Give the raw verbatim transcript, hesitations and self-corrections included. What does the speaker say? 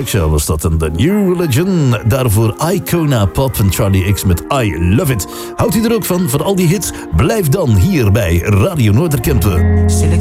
Rickshaw was dat en The New Religion. Daarvoor Icona Pop en Charlie X met I Love It. Houdt u er ook van, van al die hits? Blijf dan hier bij Radio Noorderkempen.